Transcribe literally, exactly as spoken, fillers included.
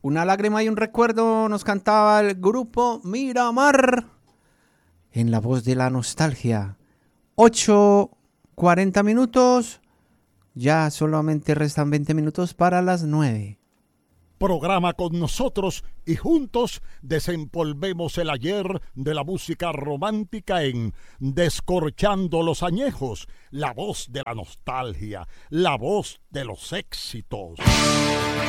Una lágrima y un recuerdo nos cantaba el grupo Miramar en la voz de la nostalgia. ocho cuarenta minutos, ya solamente restan veinte minutos para las nueve. Programa con nosotros y juntos desempolvemos el ayer de la música romántica en Descorchando los Añejos, la voz de la nostalgia, la voz de los éxitos.